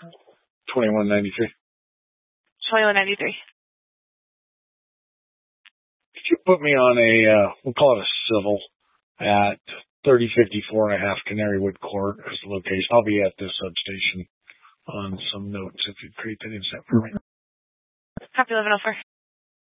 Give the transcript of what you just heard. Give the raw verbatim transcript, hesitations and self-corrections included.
twenty-one ninety-three. twenty-one ninety-three. Could you put me on a, uh, we'll call it a civil at thirty fifty-four and a half Canary Wood Court as the location. I'll be at this substation on some notes if you create that inset for me. Copy eleven oh four.